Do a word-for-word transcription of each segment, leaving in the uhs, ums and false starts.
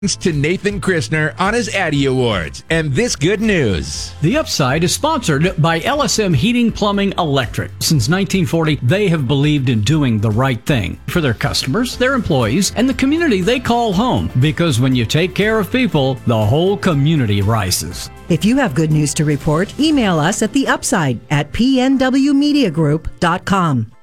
To Nathan Christner on his Addy Awards, and this good news. The Upside is sponsored by L S M Heating, Plumbing, Electric. Since nineteen forty, they have believed in doing the right thing for their customers, their employees, and the community they call home. Because when you take care of people, the whole community rises. If you have good news to report, email us at the Upside at p n w media group dot com.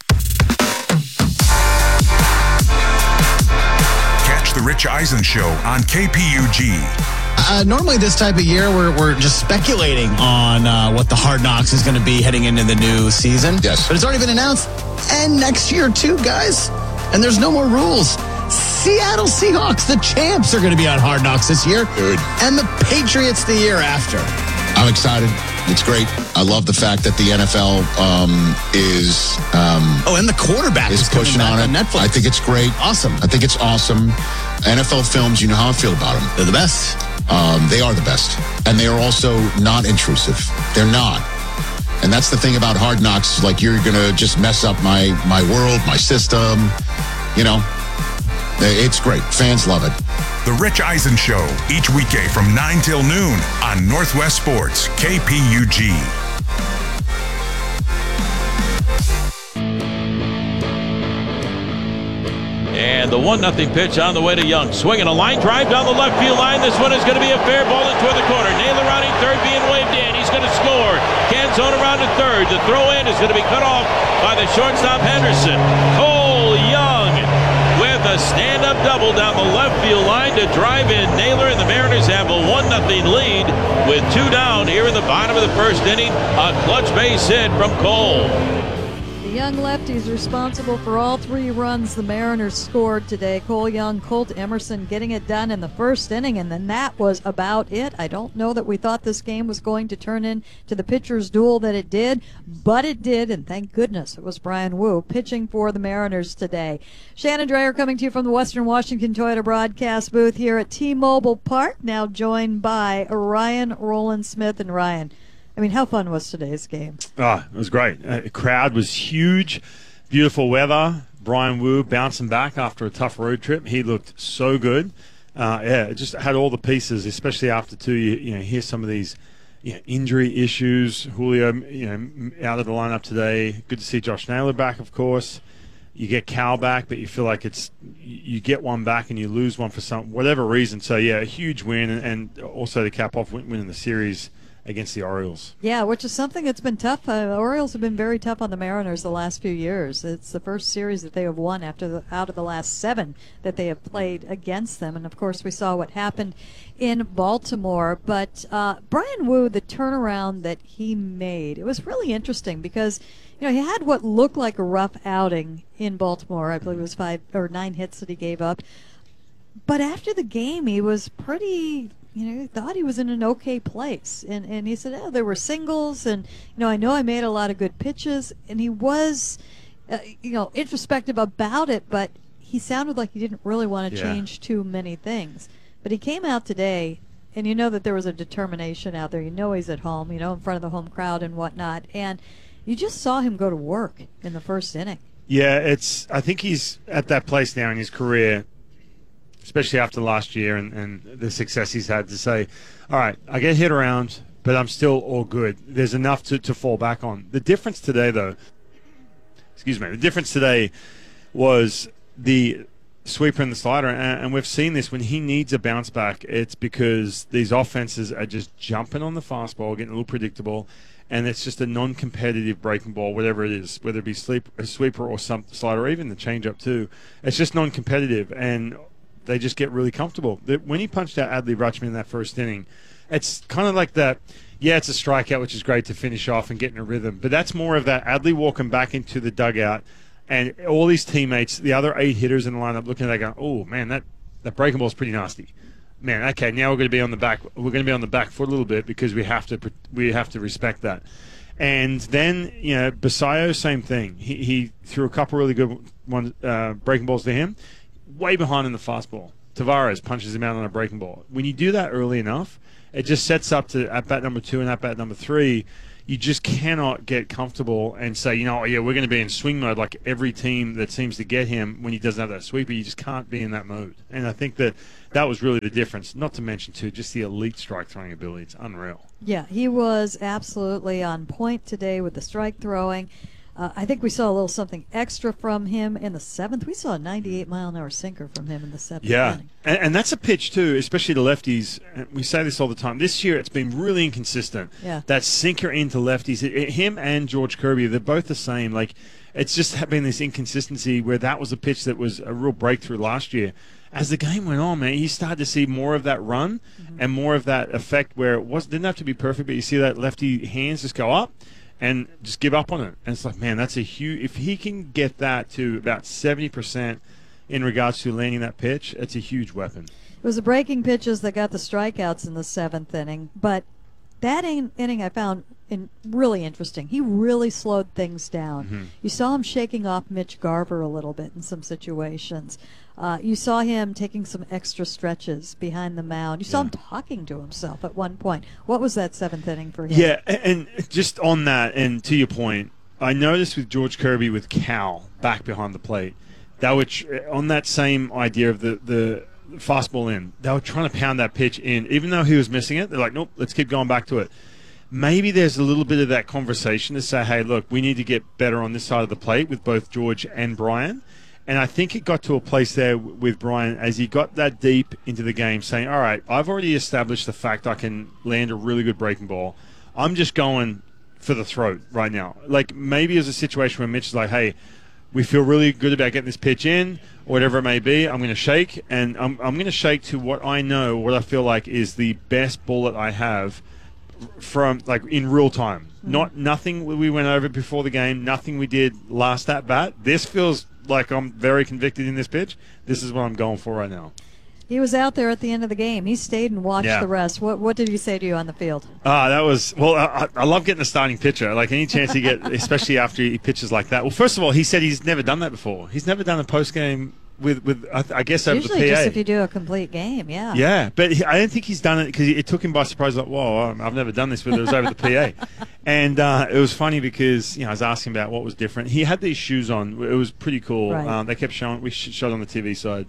The Rich Eisen Show on K P U G. Uh, normally this type of year, we're, we're just speculating on uh, what the Hard Knocks is going to be heading into the new season. Yes. But it's already been announced. And next year, too, guys. And there's no more rules. Seattle Seahawks, the champs, are going to be on Hard Knocks this year. Good. And the Patriots the year after. I'm excited. It's great. I love the fact that the N F L um, is... Um, oh, and the quarterback is, is pushing on it. on Netflix. I think it's great. Awesome. I think it's awesome. N F L films, you know how I feel about them. They're the best. Um, they are the best. And they are also not intrusive. They're not. And that's the thing about Hard Knocks. Like, you're going to just mess up my, my world, my system. You know, it's great. Fans love it. The Rich Eisen Show, each weekday from nine till noon on Northwest Sports, K P U G. And the one nothing pitch on the way to Young. Swinging a line drive down the left field line. This one is going to be a fair ball in toward the corner. Naylor rounding third, being waved in. He's going to score. Canzone around to third. The throw in is going to be cut off by the shortstop Henderson. Cole Young with a stand-up double down the left field line to drive in Naylor, and the Mariners have a one nothing lead with two down here in the bottom of the first inning. A clutch base hit from Cole. The young lefty is responsible for all three runs the Mariners scored today. Cole Young, Colt Emerson getting it done in the first inning, and then that was about it. I don't know that we thought this game was going to turn into the pitcher's duel that it did, but it did, and thank goodness it was Brian Wu pitching for the Mariners today. Shannon Dreyer coming to you from the Western Washington Toyota broadcast booth here at T-Mobile Park, now joined by Ryan Rowland-Smith. And Ryan, I mean, how fun was today's game? Oh, it was great. Uh, the crowd was huge. Beautiful weather. Brian Wu bouncing back after a tough road trip. He looked so good. Uh, yeah, it just had all the pieces, especially after two. You, you know, hear some of these you know, injury issues. Julio, you know, out of the lineup today. Good to see Josh Naylor back, of course. You get Cal back, but you feel like it's you get one back and you lose one for some whatever reason. So yeah, a huge win, and, and also the cap off winning the series against the Orioles. Yeah, which is something that's been tough. Uh, the Orioles have been very tough on the Mariners the last few years. It's the first series that they have won after the, out of the last seven that they have played against them. And, of course, we saw what happened in Baltimore. But uh, Brian Wu, the turnaround that he made, it was really interesting because, you know, he had what looked like a rough outing in Baltimore. I believe it was five or nine hits that he gave up. But after the game, he was pretty... You know, he thought he was in an okay place. And and he said, oh, there were singles, and, you know, I know I made a lot of good pitches. And he was, uh, you know, introspective about it, but he sounded like he didn't really want to Yeah. change too many things. But he came out today, and you know that there was a determination out there. You know he's at home, you know, in front of the home crowd and whatnot. And you just saw him go to work in the first inning. Yeah, it's. I think he's at that place now in his career, especially after last year and, and the success he's had, to say, all right, I get hit around, but I'm still all good. There's enough to, to fall back on. The difference today, though, excuse me, the difference today was the sweeper and the slider, and, and we've seen this when he needs a bounce back, it's because these offenses are just jumping on the fastball, getting a little predictable, and it's just a non-competitive breaking ball, whatever it is, whether it be sleep, a sweeper or some slider, or even the changeup too. It's just non-competitive, and they just get really comfortable. When he punched out Adley Rutschman in that first inning, it's kind of like that, yeah, it's a strikeout, which is great to finish off and get in a rhythm, but that's more of that Adley walking back into the dugout and all these teammates, the other eight hitters in the lineup, looking at that going, oh, man, that, that breaking ball is pretty nasty. Man, okay, now we're going to be on the back. We're going to be on the back foot a little bit because we have to we have to respect that. And then, you know, Basayo, same thing. He, he threw a couple really good one, uh, breaking balls to him. Way behind in the fastball. Tavares punches him out on a breaking ball. When you do that early enough, it just sets up to at bat number two and at bat number three. you just cannot get comfortable and say, you know, oh, yeah, we're going to be in swing mode like every team that seems to get him when he doesn't have that sweeper. You just can't be in that mode. And I think that that was really the difference, not to mention, too, just the elite strike throwing ability. It's unreal. Yeah, he was absolutely on point today with the strike throwing. Uh, I think we saw a little something extra from him in the seventh. We saw a ninety-eight mile an hour sinker from him in the seventh yeah. inning. And, and that's a pitch, too, especially to lefties. We say this all the time. This year it's been really inconsistent. Yeah. That sinker into lefties. It, it, him and George Kirby, they're both the same. Like, it's just been this inconsistency where that was a pitch that was a real breakthrough last year. As the game went on, man, you started to see more of that run mm-hmm. and more of that effect where it was didn't have to be perfect, but you see that lefty hands just go up and just give up on it. And it's like, man, that's a huge – if he can get that to about seventy percent in regards to landing that pitch, it's a huge weapon. It was the breaking pitches that got the strikeouts in the seventh inning, but that in- inning I found in really interesting. He really slowed things down. Mm-hmm. You saw him shaking off Mitch Garver a little bit in some situations. Uh, you saw him taking some extra stretches behind the mound. You saw yeah. him talking to himself at one point. What was that seventh inning for him? Yeah, and just on that, and to your point, I noticed with George Kirby with Cal back behind the plate, that which on that same idea of the, the fastball in, they were trying to pound that pitch in. Even though he was missing it, they're like, nope, let's keep going back to it. Maybe there's a little bit of that conversation to say, hey, look, we need to get better on this side of the plate with both George and Brian. And I think it got to a place there with Brian as he got that deep into the game saying, all right, I've already established the fact I can land a really good breaking ball. I'm just going for the throat right now. Like maybe there's a situation where Mitch is like, hey, we feel really good about getting this pitch in or whatever it may be. I'm going to shake, and I'm, I'm going to shake to what I know, what I feel like is the best bullet I have from like in real time. Mm-hmm. Not nothing we went over before the game, nothing we did last at bat. This feels like I'm very convicted in this pitch. This is what I'm going for right now. He was out there at the end of the game. He stayed and watched yeah. the rest. What What did he say to you on the field? Ah, uh, that was well. I, I love getting a starting pitcher. Like any chance you get, especially after he pitches like that. Well, first of all, he said he's never done that before. He's never done a post game with with I, I guess over Usually the P A. Just if you do a complete game, yeah. Yeah, but he, I don't think he's done it because it took him by surprise. Like, whoa, I've never done this, but it was over the P A. And uh, it was funny because you know I was asking about what was different. He had these shoes on. It was pretty cool. Right. Um, they kept showing. We showed on the T V side.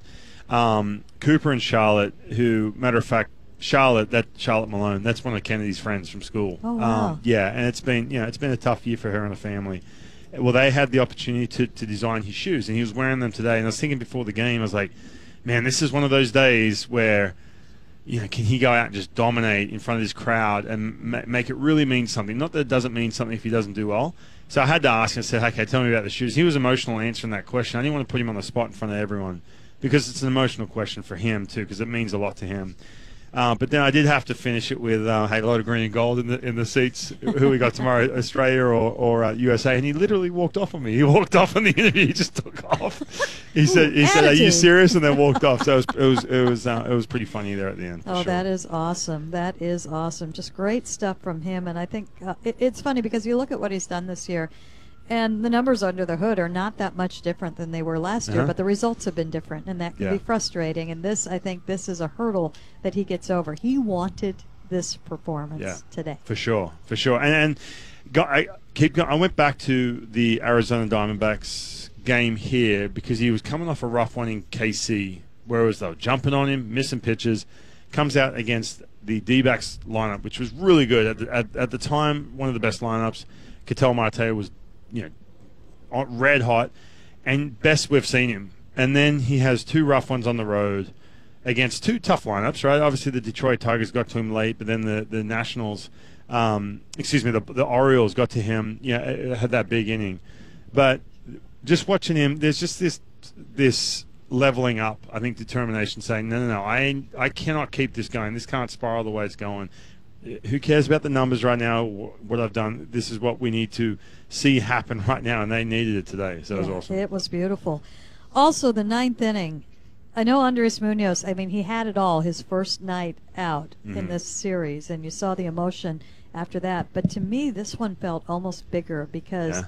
Um, Cooper and Charlotte, who, matter of fact, Charlotte, that Charlotte Malone, that's one of Kennedy's friends from school. Oh, wow. Um, yeah, and it's been, you know, it's been a tough year for her and her family. Well, they had the opportunity to, to design his shoes, and he was wearing them today. And I was thinking before the game, I was like, man, this is one of those days where, you know, can he go out and just dominate in front of this crowd and ma- make it really mean something? Not that it doesn't mean something if he doesn't do well. So I had to ask him, I said, okay, tell me about the shoes. He was emotional answering that question. I didn't want to put him on the spot in front of everyone, because it's an emotional question for him, too, because it means a lot to him. Uh, but then I did have to finish it with, uh, hey, a lot of green and gold in the in the seats. Who we got tomorrow, Australia or, or uh, U S A? And he literally walked off on me. He walked off on the interview. He just took off. He said, "He said, are you serious?" And then walked off. So it was it was it was, uh, it was pretty funny there at the end. Oh, sure. that is awesome. That is awesome. Just great stuff from him. And I think uh, it, it's funny because you look at what he's done this year, and the numbers under the hood are not that much different than they were last uh-huh. year, but the results have been different, and that can yeah. be frustrating. And this, I think, this is a hurdle that he gets over. He wanted this performance yeah, today. For sure, for sure. And, and got, I keep going. I went back to the Arizona Diamondbacks game here because he was coming off a rough one in K C, where it was though jumping on him, missing pitches, comes out against the D-backs lineup, which was really good at the, at, at the time, one of the best lineups. Ketel Marte was, you know, red hot, and best we've seen him. And then he has two rough ones on the road against two tough lineups, right? Obviously, the Detroit Tigers got to him late, but then the, the Nationals, um, excuse me, the, the Orioles got to him, you know, had that big inning. But just watching him, there's just this this leveling up, I think, determination, saying, no, no, no, I, I cannot keep this going. This can't spiral the way it's going. Who cares about the numbers right now, what I've done? This is what we need to see happen right now, and they needed it today. So yeah, it was awesome. It was beautiful. Also, the ninth inning, I know Andres Munoz, I mean, he had it all his first night out mm-hmm. in this series, and you saw the emotion after that. But to me, this one felt almost bigger because yeah.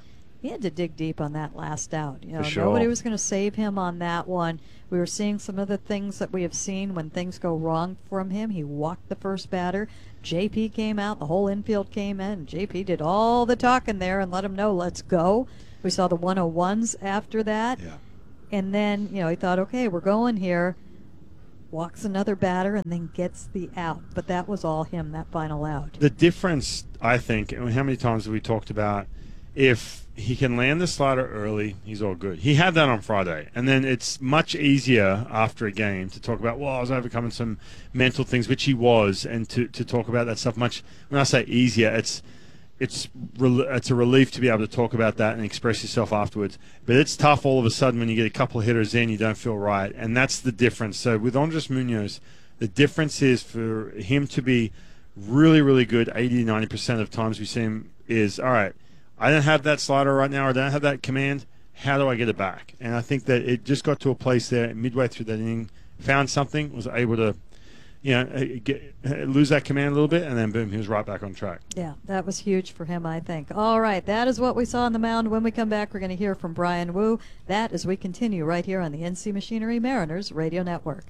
he had to dig deep on that last out. You know, sure. Nobody was going to save him on that one. We were seeing some of the things that we have seen when things go wrong from him. He walked the first batter. J P came out. The whole infield came in. J P did all the talking there and let him know, let's go. We saw the one oh ones after that. Yeah. And then, you know, he thought, okay, we're going here. Walks another batter and then gets the out. But that was all him, that final out. The difference, I think, and how many times have we talked about, if he can land the slider early, he's all good. He had that on Friday. And then it's much easier after a game to talk about, well, I was overcoming some mental things, which he was, and to, to talk about that stuff much, when I say easier, it's it's it's a relief to be able to talk about that and express yourself afterwards. But it's tough all of a sudden when you get a couple of hitters in, you don't feel right. And that's the difference. So with Andres Munoz, the difference is for him to be really, really good eighty to ninety percent of times we see him is, all right, I don't have that slider right now, or I don't have that command. How do I get it back? And I think that it just got to a place there midway through that inning, found something, was able to, you know, get, lose that command a little bit, and then boom, he was right back on track. Yeah, that was huge for him, I think. All right, that is what we saw on the mound. When we come back, we're going to hear from Brian Wu. That as we continue right here on the N C Machinery Mariners Radio Network.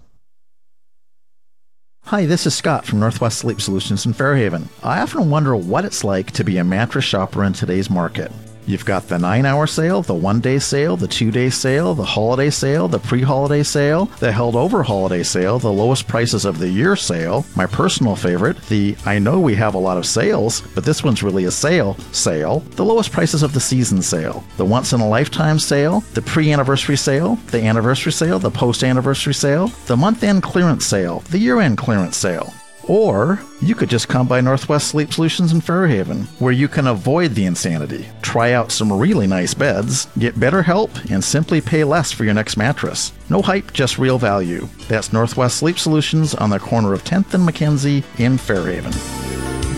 Hi, this is Scott from Northwest Sleep Solutions in Fairhaven. I often wonder what it's like to be a mattress shopper in today's market. You've got the nine-hour sale, the one-day sale, the two-day sale, the holiday sale, the pre-holiday sale, the held-over holiday sale, the lowest prices of the year sale, my personal favorite, the I know we have a lot of sales, but this one's really a sale sale, the lowest prices of the season sale, the once-in-a-lifetime sale, the pre-anniversary sale, the anniversary sale, the post-anniversary sale, the month-end clearance sale, the year-end clearance sale. Or you could just come by Northwest Sleep Solutions in Fairhaven, where you can avoid the insanity, try out some really nice beds, get better help, and simply pay less for your next mattress. No hype, just real value. That's Northwest Sleep Solutions on the corner of tenth and Mackenzie in Fairhaven.